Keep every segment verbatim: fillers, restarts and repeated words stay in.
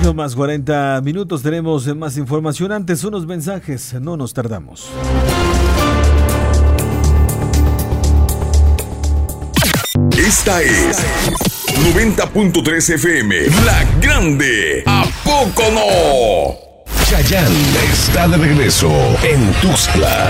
ocho más cuarenta minutos, tenemos más información. Antes, unos mensajes, no nos tardamos. Esta es noventa punto tres F M, La Grande. ¿A poco no? Chayanne está de regreso en Tuxtla.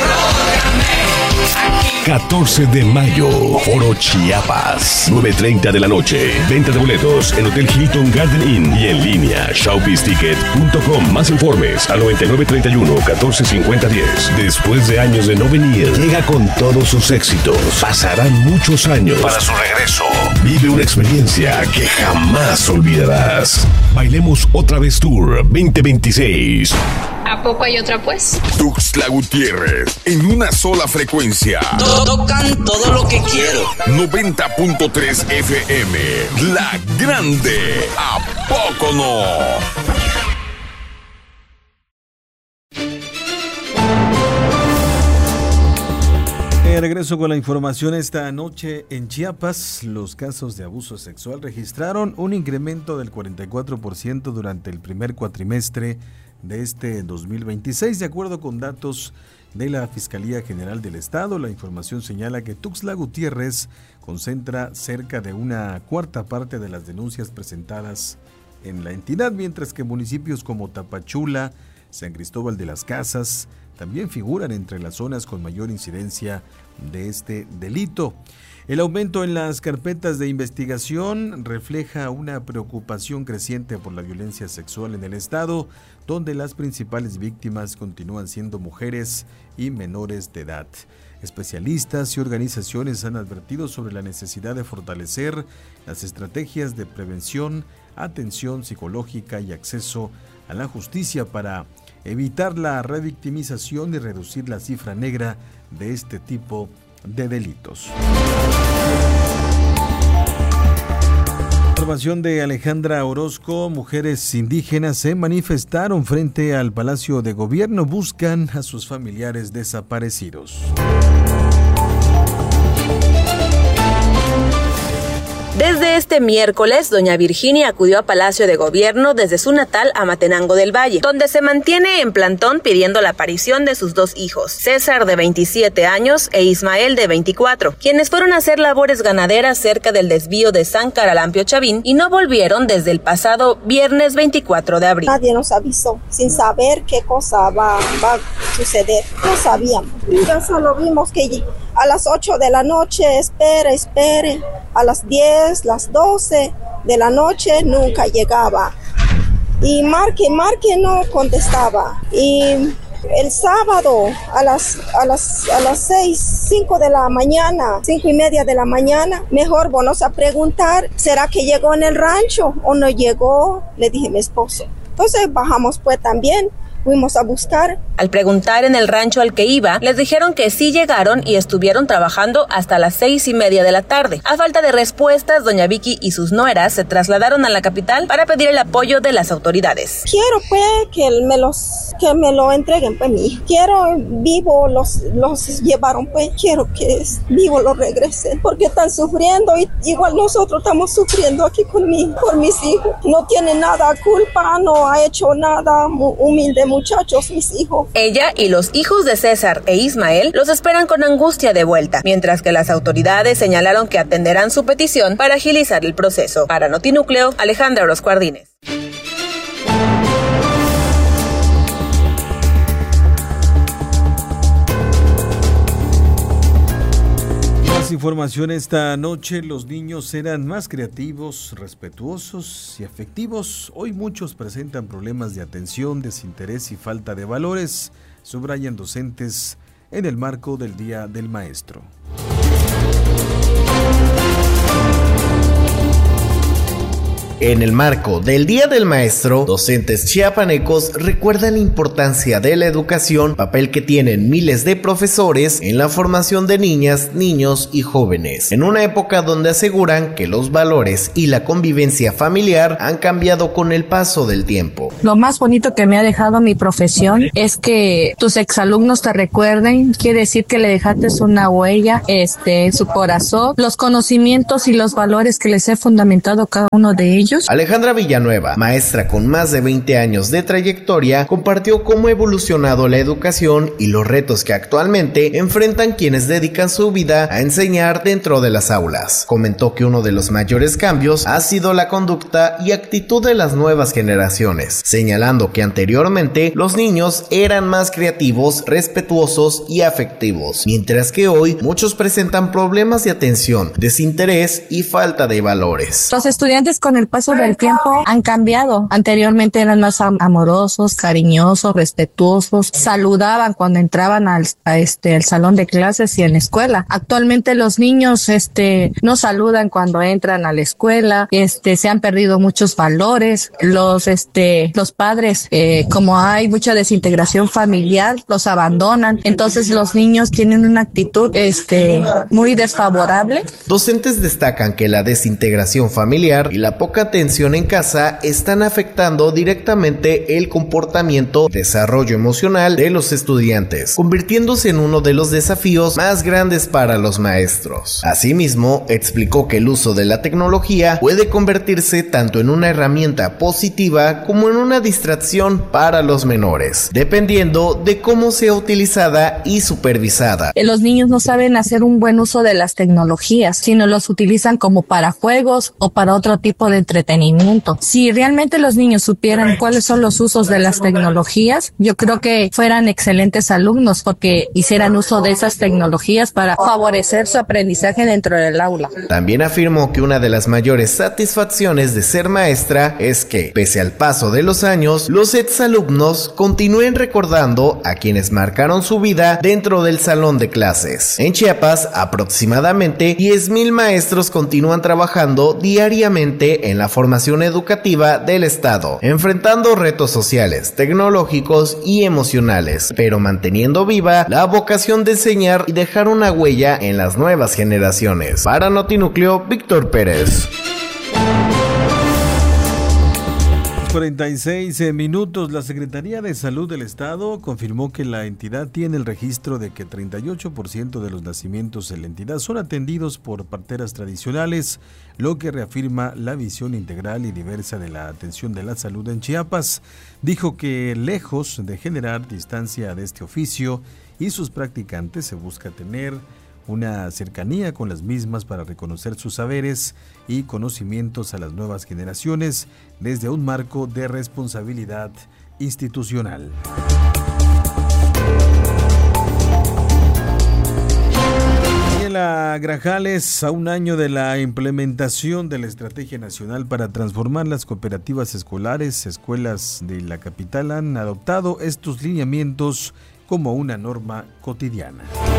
catorce de mayo, Foro Chiapas, nueve treinta de la noche. Venta de boletos en Hotel Hilton Garden Inn y en línea showbiz ticket punto com. Más informes al noventa y nueve treinta y uno catorce cincuenta diez. Después de años de no venir, llega con todos sus éxitos. Pasarán muchos años para su regreso. Vive una experiencia que jamás olvidarás. Bailemos otra vez Tour veinte veintiséis. ¿A poco hay otra pues? Tuxtla Gutiérrez, en una sola frecuencia. Tocan todo lo que quiero. noventa punto tres F M, La Grande. ¿A poco no? De regreso con la información. Esta noche en Chiapas, los casos de abuso sexual registraron un incremento del cuarenta y cuatro por ciento durante el primer cuatrimestre de este dos mil veintiséis, de acuerdo con datos de la Fiscalía General del Estado. La información señala que Tuxtla Gutiérrez concentra cerca de una cuarta parte de las denuncias presentadas en la entidad, mientras que municipios como Tapachula, San Cristóbal de las Casas también figuran entre las zonas con mayor incidencia de este delito. El aumento en las carpetas de investigación refleja una preocupación creciente por la violencia sexual en el estado, donde las principales víctimas continúan siendo mujeres y menores de edad. Especialistas y organizaciones han advertido sobre la necesidad de fortalecer las estrategias de prevención, atención psicológica y acceso a la justicia para evitar la revictimización y reducir la cifra negra de este tipo de delitos. Información de Alejandra Orozco. Mujeres indígenas se manifestaron frente al Palacio de Gobierno, buscan a sus familiares desaparecidos. Desde este miércoles, doña Virginia acudió a Palacio de Gobierno desde su natal Amatenango del Valle, donde se mantiene en plantón pidiendo la aparición de sus dos hijos, César de veintisiete años e Ismael de veinticuatro, quienes fueron a hacer labores ganaderas cerca del desvío de San Caralampio Chavín y no volvieron desde el pasado viernes veinticuatro de abril. Nadie nos avisó, sin saber qué cosa va, va a suceder, no sabíamos. Ya solo vimos que a las ocho de la noche, espere, espere, a las diez, las doce de la noche nunca llegaba. Y marque, marque no contestaba. Y el sábado a las, a las, a las seis, cinco de la mañana, cinco y media de la mañana, mejor vamos a preguntar, ¿será que llegó en el rancho o no llegó? Le dije a mi esposo. Entonces bajamos pues también. Fuimos a buscar. Al preguntar en el rancho al que iba, les dijeron que sí llegaron y estuvieron trabajando hasta las seis y media de la tarde. A falta de respuestas, doña Vicky y sus nueras se trasladaron a la capital para pedir el apoyo de las autoridades. Quiero pues que me los que me lo entreguen pues mi. Quiero vivo los los llevaron pues. Quiero que vivo lo regresen porque están sufriendo y igual nosotros estamos sufriendo aquí con mi por mis hijos. No tiene nada culpa, no ha hecho nada, humilde. Muchachos, mis hijos. Ella y los hijos de César e Ismael los esperan con angustia de vuelta, mientras que las autoridades señalaron que atenderán su petición para agilizar el proceso. Para Notinúcleo, Alejandra Orozco Ardínez. Más información esta noche. Los niños eran más creativos, respetuosos y afectivos. Hoy muchos presentan problemas de atención, desinterés y falta de valores, subrayan docentes en el marco del Día del Maestro. En el marco del Día del Maestro, docentes chiapanecos recuerdan la importancia de la educación, papel que tienen miles de profesores en la formación de niñas, niños y jóvenes, en una época donde aseguran que los valores y la convivencia familiar han cambiado con el paso del tiempo. Lo más bonito que me ha dejado mi profesión es que tus exalumnos te recuerden, quiere decir que le dejaste una huella este, en su corazón, los conocimientos y los valores que les he fundamentado cada uno de ellos. ellos. Alejandra Villanueva, maestra con más de veinte años de trayectoria, compartió cómo ha evolucionado la educación y los retos que actualmente enfrentan quienes dedican su vida a enseñar dentro de las aulas. Comentó que uno de los mayores cambios ha sido la conducta y actitud de las nuevas generaciones, señalando que anteriormente los niños eran más creativos, respetuosos y afectivos, mientras que hoy muchos presentan problemas de atención, desinterés y falta de valores. Los estudiantes con el paso del tiempo han cambiado. Anteriormente eran más am- amorosos, cariñosos, respetuosos, saludaban cuando entraban al, a este, al salón de clases y en la escuela. Actualmente los niños este, no saludan cuando entran a la escuela, este, se han perdido muchos valores. Los, este, los padres, eh, como hay mucha desintegración familiar, los abandonan. Entonces los niños tienen una actitud este, muy desfavorable. Docentes destacan que la desintegración familiar y la poca atención en casa están afectando directamente el comportamiento y desarrollo emocional de los estudiantes, convirtiéndose en uno de los desafíos más grandes para los maestros. Asimismo, explicó que el uso de la tecnología puede convertirse tanto en una herramienta positiva como en una distracción para los menores, dependiendo de cómo sea utilizada y supervisada. Los niños no saben hacer un buen uso de las tecnologías, sino los utilizan como para juegos o para otro tipo de entretenimiento. Si realmente los niños supieran cuáles son los usos de las tecnologías, yo creo que fueran excelentes alumnos porque hicieran uso de esas tecnologías para favorecer su aprendizaje dentro del aula. También afirmó que una de las mayores satisfacciones de ser maestra es que, pese al paso de los años, los exalumnos continúen recordando a quienes marcaron su vida dentro del salón de clases. En Chiapas, aproximadamente diez mil maestros continúan trabajando diariamente en la formación educativa del Estado, enfrentando retos sociales, tecnológicos y emocionales, pero manteniendo viva la vocación de enseñar y dejar una huella en las nuevas generaciones. Para Notinúcleo, Víctor Pérez. cuarenta y seis minutos. La Secretaría de Salud del Estado confirmó que la entidad tiene el registro de que treinta y ocho por ciento de los nacimientos en la entidad son atendidos por parteras tradicionales, lo que reafirma la visión integral y diversa de la atención de la salud en Chiapas. Dijo que lejos de generar distancia de este oficio y sus practicantes, se busca tener una cercanía con las mismas para reconocer sus saberes y conocimientos a las nuevas generaciones desde un marco de responsabilidad institucional. Daniela Grajales, a un año de la implementación de la Estrategia Nacional para transformar las cooperativas escolares, escuelas de la capital han adoptado estos lineamientos como una norma cotidiana.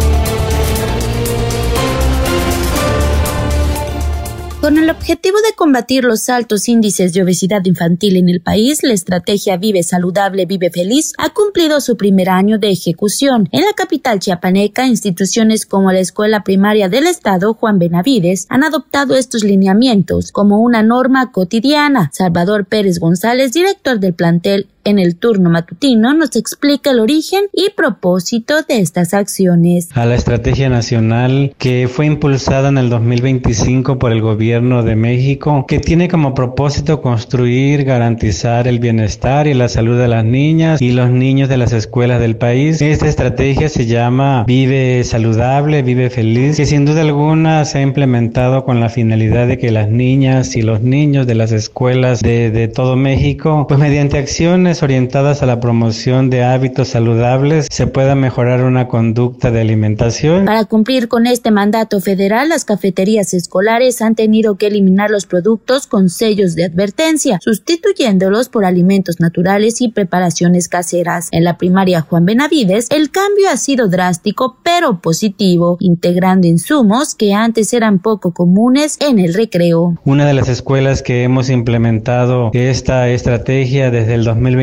Con el objetivo de combatir los altos índices de obesidad infantil en el país, la estrategia Vive Saludable, Vive Feliz ha cumplido su primer año de ejecución. En la capital chiapaneca, instituciones como la Escuela Primaria del Estado Juan Benavides han adoptado estos lineamientos como una norma cotidiana. Salvador Pérez González, director del plantel en el turno matutino, nos explica el origen y propósito de estas acciones. A la estrategia nacional que fue impulsada en el dos mil veinticinco por el gobierno de México, que tiene como propósito construir, garantizar el bienestar y la salud de las niñas y los niños de las escuelas del país. Esta estrategia se llama Vive Saludable, Vive Feliz, que sin duda alguna se ha implementado con la finalidad de que las niñas y los niños de las escuelas de, de todo México, pues mediante acciones orientadas a la promoción de hábitos saludables, se pueda mejorar una conducta de alimentación. Para cumplir con este mandato federal, las cafeterías escolares han tenido que eliminar los productos con sellos de advertencia, sustituyéndolos por alimentos naturales y preparaciones caseras. En la primaria Juan Benavides, el cambio ha sido drástico pero positivo, integrando insumos que antes eran poco comunes en el recreo. Una de las escuelas que hemos implementado esta estrategia desde el dos mil veinticinco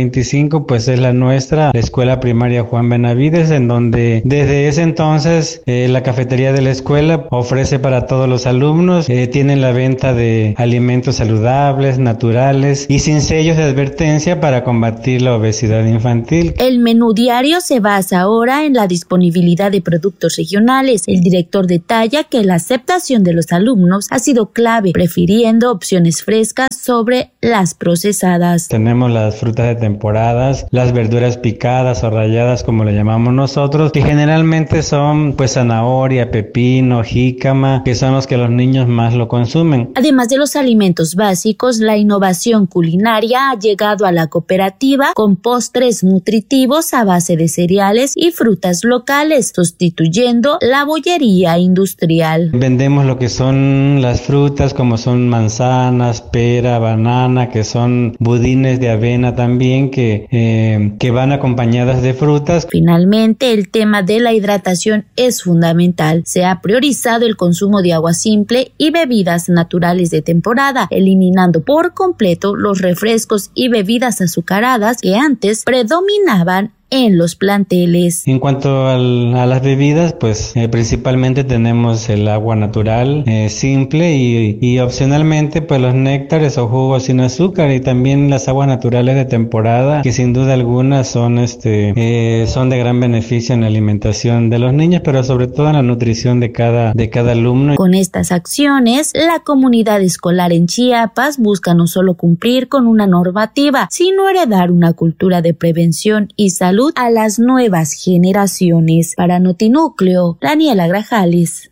veinticinco, pues es la nuestra, la Escuela Primaria Juan Benavides, en donde desde ese entonces eh, la cafetería de la escuela ofrece para todos los alumnos, eh, tienen la venta de alimentos saludables, naturales y sin sellos de advertencia para combatir la obesidad infantil. El menú diario se basa ahora en la disponibilidad de productos regionales. El director detalla que la aceptación de los alumnos ha sido clave, prefiriendo opciones frescas sobre las procesadas. Tenemos las frutas de temporadas, las verduras picadas o ralladas como le llamamos nosotros, que generalmente son pues zanahoria, pepino, jícama, que son los que los niños más lo consumen. Además de los alimentos básicos, la innovación culinaria ha llegado a la cooperativa con postres nutritivos a base de cereales y frutas locales, sustituyendo la bollería industrial. Vendemos lo que son las frutas, como son manzanas, pera, banana, que son budines de avena también, que, eh, que van acompañadas de frutas. Finalmente, el tema de la hidratación es fundamental. Se ha priorizado el consumo de agua simple y bebidas naturales de temporada, eliminando por completo los refrescos y bebidas azucaradas que antes predominaban en los planteles. En cuanto al, a las bebidas, pues eh, principalmente tenemos el agua natural, eh, simple y, y opcionalmente pues los néctares o jugos sin azúcar, y también las aguas naturales de temporada, que sin duda alguna son este eh, son de gran beneficio en la alimentación de los niños, pero sobre todo en la nutrición de cada de cada alumno. Con estas acciones, la comunidad escolar en Chiapas busca no solo cumplir con una normativa, sino heredar una cultura de prevención y salud a las nuevas generaciones. Para Notinúcleo, Daniela Grajales.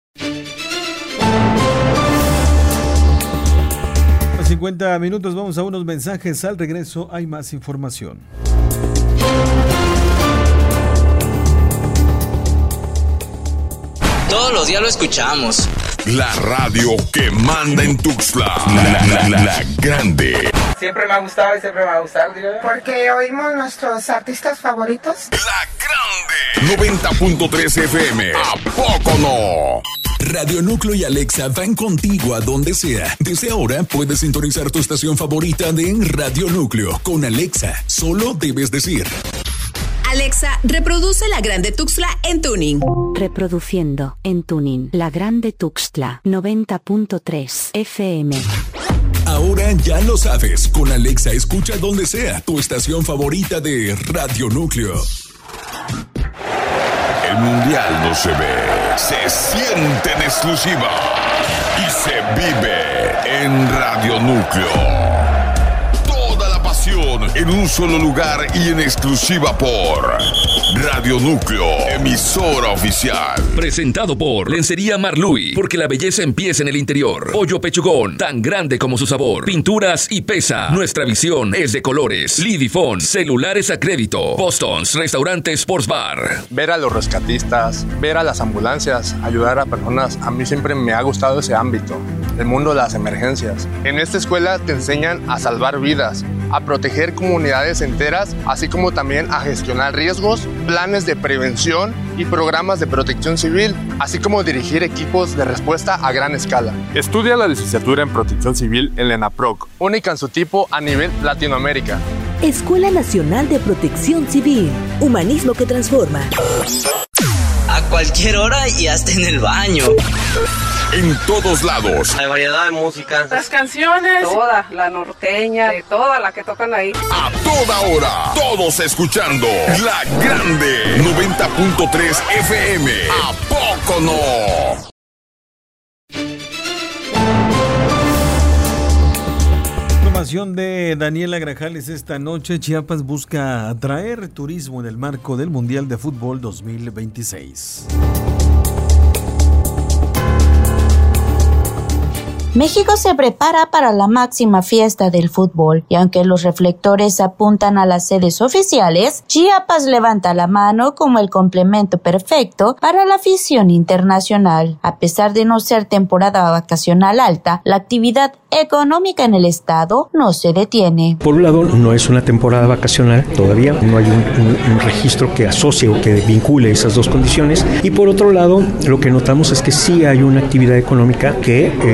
A cincuenta minutos vamos a unos mensajes. Al regreso hay más información. Todos los días lo escuchamos. La radio que manda en Tuxtla. La, la, la, la grande. Siempre me ha gustado y siempre me va a gustar, digo. Porque oímos nuestros artistas favoritos. La grande. noventa punto tres F M. ¿A poco no? Radio Núcleo y Alexa van contigo a donde sea. Desde ahora puedes sintonizar tu estación favorita de Radio Núcleo. Con Alexa, solo debes decir: Alexa, reproduce La Grande Tuxtla en tuning. Reproduciendo en tuning La Grande Tuxtla noventa punto tres F M. Ahora ya lo sabes, con Alexa escucha donde sea tu estación favorita de Radio Núcleo. El mundial no se ve, se siente en exclusiva y se vive en Radio Núcleo. Toda la pasión en un solo lugar y en exclusiva por Radio Núcleo, emisora oficial. Presentado por Lencería Marluy, porque la belleza empieza en el interior. Pollo Pechugón, tan grande como su sabor. Pinturas y Pesa, nuestra visión es de colores. Lidifón, celulares a crédito. Boston's, restaurante Sports Bar. Ver a los rescatistas, ver a las ambulancias, ayudar a personas, a mí siempre me ha gustado ese ámbito, el mundo de las emergencias. En esta escuela te enseñan a salvar vidas, a proteger comunidades enteras, así como también a gestionar riesgos, planes de prevención y programas de protección civil, así como dirigir equipos de respuesta a gran escala. Estudia la licenciatura en protección civil en la ENAPROC, única en su tipo a nivel Latinoamérica. Escuela Nacional de Protección Civil, humanismo que transforma. A cualquier hora y hasta en el baño. En todos lados. Hay variedad de música. Las canciones. Toda, la norteña, de toda la que tocan ahí. A toda hora, todos escuchando La Grande noventa punto tres F M. ¿A poco no? Información de Daniela Grajales esta noche. Chiapas busca atraer turismo en el marco del Mundial de Fútbol dos mil veintiséis. México se prepara para la máxima fiesta del fútbol y aunque los reflectores apuntan a las sedes oficiales, Chiapas levanta la mano como el complemento perfecto para la afición internacional. A pesar de no ser temporada vacacional alta, la actividad económica en el estado no se detiene. Por un lado, no es una temporada vacacional todavía, no hay un, un, un registro que asocie o que vincule esas dos condiciones, y por otro lado, lo que notamos es que sí hay una actividad económica que eh, continúa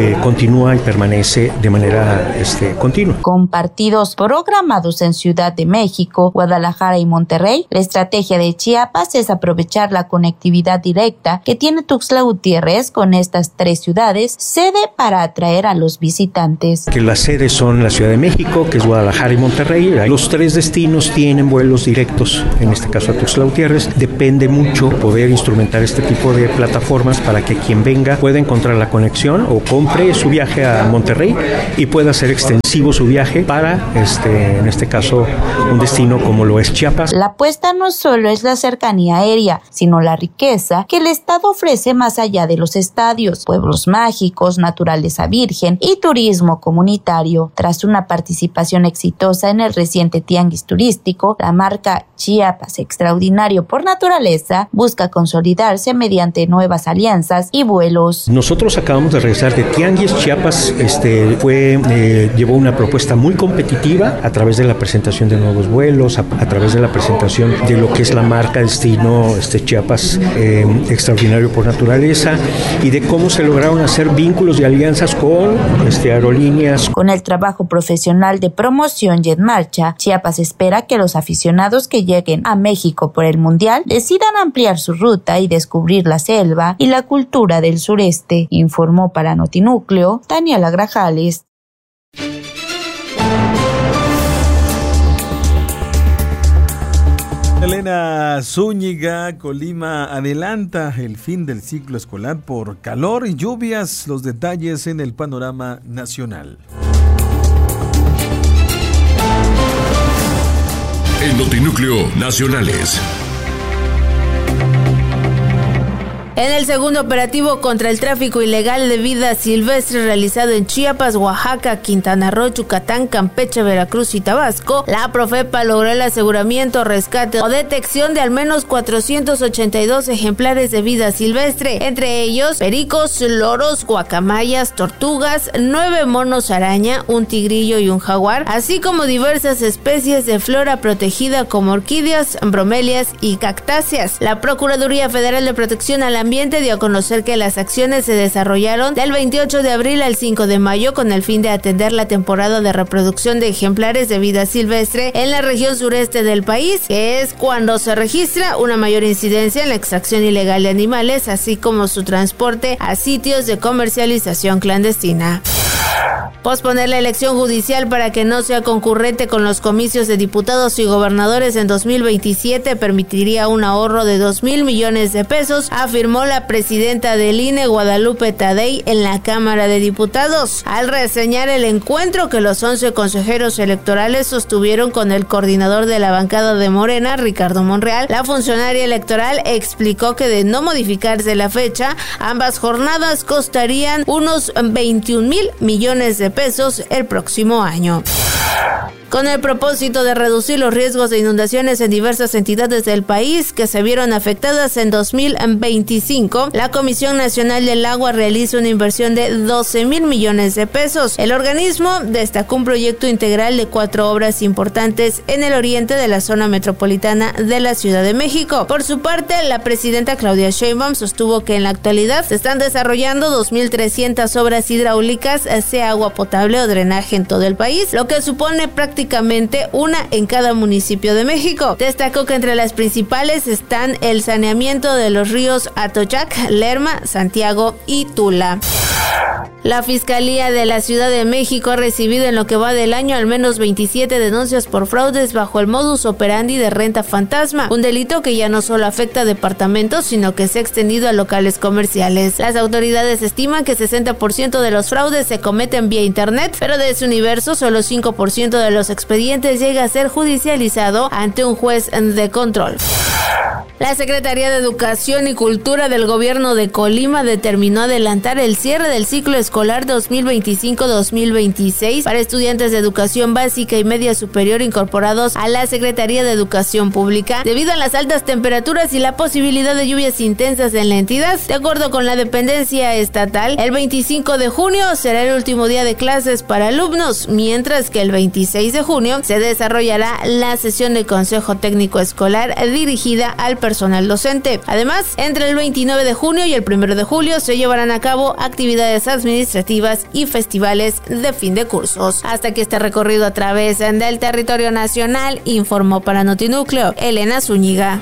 continúa y permanece de manera este, continua. Con partidos programados en Ciudad de México, Guadalajara y Monterrey, la estrategia de Chiapas es aprovechar la conectividad directa que tiene Tuxtla Gutiérrez con estas tres ciudades, sede para atraer a los visitantes. Que las sedes son la Ciudad de México, que es Guadalajara y Monterrey. Los tres destinos tienen vuelos directos, en este caso a Tuxtla Gutiérrez. Depende mucho poder instrumentar este tipo de plataformas para que quien venga pueda encontrar la conexión o compre su viaje a Monterrey y pueda hacer extensivo su viaje para, este, en este caso, un destino como lo es Chiapas. La apuesta no solo es la cercanía aérea, sino la riqueza que el estado ofrece más allá de los estadios, pueblos mágicos, naturaleza virgen y turismo comunitario. Tras una participación exitosa en el reciente tianguis turístico, la marca Chiapas Extraordinario por Naturaleza busca consolidarse mediante nuevas alianzas y vuelos. Nosotros acabamos de regresar de Tianguis. Chiapas este, fue, eh, llevó una propuesta muy competitiva a través de la presentación de nuevos vuelos, a, a través de la presentación de lo que es la marca destino este, Chiapas eh, Extraordinario por Naturaleza y de cómo se lograron hacer vínculos y alianzas con este, aerolíneas. Con el trabajo profesional de promoción y en marcha, Chiapas espera que los aficionados que lleguen a México por el Mundial decidan ampliar su ruta y descubrir la selva y la cultura del sureste, informó para Notinúcleo Daniela Grajales. Elena Zúñiga, Colima adelanta el fin del ciclo escolar por calor y lluvias. Los detalles en el panorama nacional. En Notinúcleo Nacionales. En el segundo operativo contra el tráfico ilegal de vida silvestre realizado en Chiapas, Oaxaca, Quintana Roo, Yucatán, Campeche, Veracruz y Tabasco, la Profepa logró el aseguramiento, rescate o detección de al menos cuatrocientos ochenta y dos ejemplares de vida silvestre, entre ellos pericos, loros, guacamayas, tortugas, nueve monos araña, un tigrillo y un jaguar, así como diversas especies de flora protegida como orquídeas, bromelias y cactáceas. La Procuraduría Federal de Protección al Ambiente dio a conocer que las acciones se desarrollaron del veintiocho de abril al cinco de mayo con el fin de atender la temporada de reproducción de ejemplares de vida silvestre en la región sureste del país, que es cuando se registra una mayor incidencia en la extracción ilegal de animales, así como su transporte a sitios de comercialización clandestina. Posponer la elección judicial para que no sea concurrente con los comicios de diputados y gobernadores en dos mil veintisiete permitiría un ahorro de dos mil millones de pesos, afirmó la presidenta del I N E, Guadalupe Tadei, en la Cámara de Diputados, al reseñar el encuentro que los once consejeros electorales sostuvieron con el coordinador de la bancada de Morena, Ricardo Monreal. La funcionaria electoral explicó que de no modificarse la fecha, ambas jornadas costarían unos veintiún mil millones de pesos el próximo año. Con el propósito de reducir los riesgos de inundaciones en diversas entidades del país que se vieron afectadas en dos mil veinticinco, la Comisión Nacional del Agua realiza una inversión de doce mil millones de pesos. El organismo destacó un proyecto integral de cuatro obras importantes en el oriente de la zona metropolitana de la Ciudad de México. Por su parte, la presidenta Claudia Sheinbaum sostuvo que en la actualidad se están desarrollando dos mil trescientas obras hidráulicas, sea agua potable o drenaje en todo el país, lo que supone prácticamente prácticamente una en cada municipio de México. Destacó que entre las principales están el saneamiento de los ríos Atoyac, Lerma, Santiago y Tula. La Fiscalía de la Ciudad de México ha recibido en lo que va del año al menos veintisiete denuncias por fraudes bajo el modus operandi de renta fantasma, un delito que ya no solo afecta a departamentos, sino que se ha extendido a locales comerciales. Las autoridades estiman que sesenta por ciento de los fraudes se cometen vía internet, pero de ese universo solo cinco por ciento de los expedientes llega a ser judicializado ante un juez de control. La Secretaría de Educación y Cultura del Gobierno de Colima determinó adelantar el cierre del ciclo escolar dos mil veinticinco dos mil veintiséis para estudiantes de educación básica y media superior incorporados a la Secretaría de Educación Pública debido a las altas temperaturas y la posibilidad de lluvias intensas en la entidad. De acuerdo con la dependencia estatal, el veinticinco de junio será el último día de clases para alumnos, mientras que el veintiséis de junio se desarrollará la sesión del Consejo Técnico Escolar dirigida al personal docente. Además, entre el veintinueve de junio y el primero de julio se llevarán a cabo actividades administrativas y festivales de fin de cursos. Hasta que este recorrido a través del territorio nacional, informó para Notinúcleo Elena Zúñiga.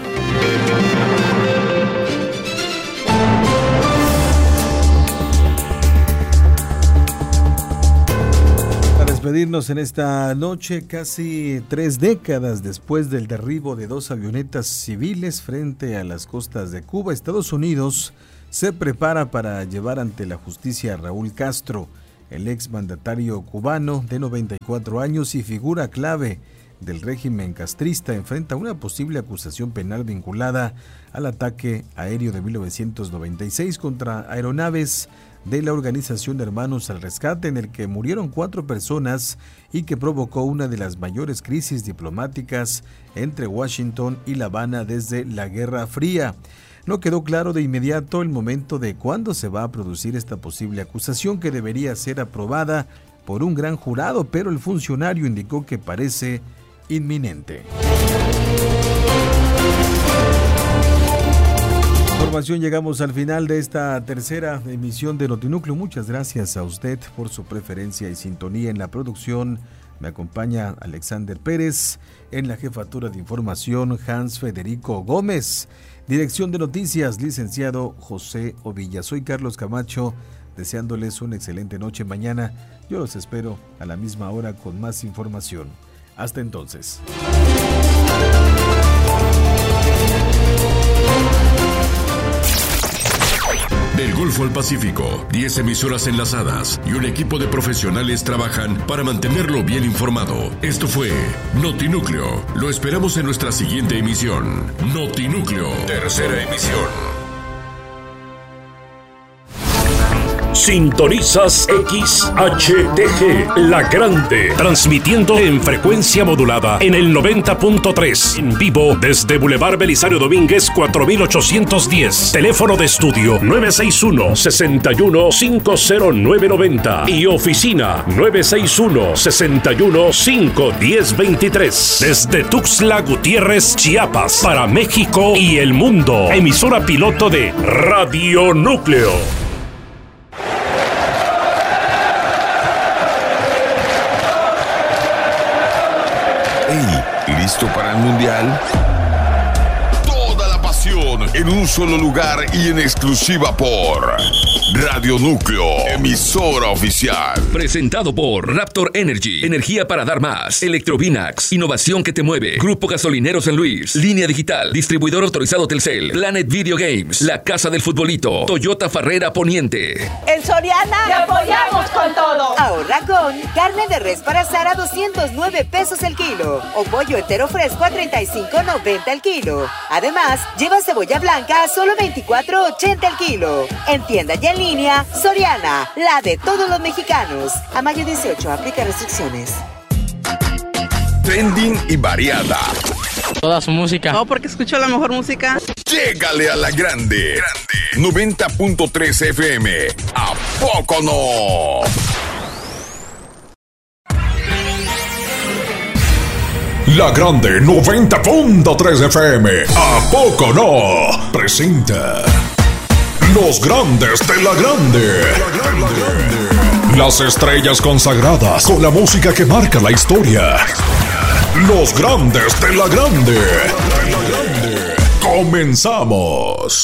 Despedirnos en esta noche, casi tres décadas después del derribo de dos avionetas civiles frente a las costas de Cuba, Estados Unidos se prepara para llevar ante la justicia a Raúl Castro, el exmandatario cubano de noventa y cuatro años y figura clave del régimen castrista. Enfrenta una posible acusación penal vinculada al ataque aéreo de mil novecientos noventa y seis contra aeronaves de la Organización de Hermanos al Rescate, en el que murieron cuatro personas y que provocó una de las mayores crisis diplomáticas entre Washington y La Habana desde la Guerra Fría. No quedó claro de inmediato el momento de cuándo se va a producir esta posible acusación, que debería ser aprobada por un gran jurado, pero el funcionario indicó que parece inminente. Información, llegamos al final de esta tercera emisión de Notinúcleo. Muchas gracias a usted por su preferencia y sintonía. En la producción me acompaña Alexander Pérez, en la jefatura de información Hans Federico Gómez, dirección de noticias licenciado José Ovilla. Soy Carlos Camacho, deseándoles una excelente noche. Mañana yo los espero a la misma hora con más información. Hasta entonces. Del Golfo al Pacífico, diez emisoras enlazadas y un equipo de profesionales trabajan para mantenerlo bien informado. Esto fue Notinúcleo. Lo esperamos en nuestra siguiente emisión. Notinúcleo, tercera emisión. Sintonizas X H T G, La Grande, transmitiendo en frecuencia modulada en el noventa punto tres, en vivo desde Boulevard Belisario Domínguez cuatro mil ochocientos diez, teléfono de estudio nueve seis uno, seis uno cinco cero nueve nueve cero y oficina nueve seis uno, seis uno cinco uno cero dos tres, desde Tuxtla Gutiérrez, Chiapas, para México y el mundo, emisora piloto de Radio Núcleo. ¿Listo para el Mundial? Toda la pasión en un solo lugar y en exclusiva por Radio Núcleo, emisora oficial. Presentado por Raptor Energy, energía para dar más. Electrovinax, innovación que te mueve. Grupo Gasolinero San Luis, Línea Digital, distribuidor autorizado Telcel, Planet Video Games, La Casa del Futbolito, Toyota Farrera Poniente. En Soriana te apoyamos con todo. Ahorra con carne de res para asar a doscientos nueve pesos el kilo o pollo entero fresco a treinta y cinco noventa el kilo. Además, lleva cebolla blanca a solo veinticuatro ochenta el kilo. En tienda y en línea, Soriana, la de todos los mexicanos. A mayo dieciocho, aplica restricciones. Trending y variada. Toda su música. No, porque escucho la mejor música. Llégale a la grande. grande. noventa punto tres F M. ¿A poco no? La Grande noventa punto tres F M. ¿A poco no? Presenta Los Grandes de la Grande. La Grande. Las estrellas consagradas con la música que marca la historia. Los Grandes de la Grande. Comenzamos.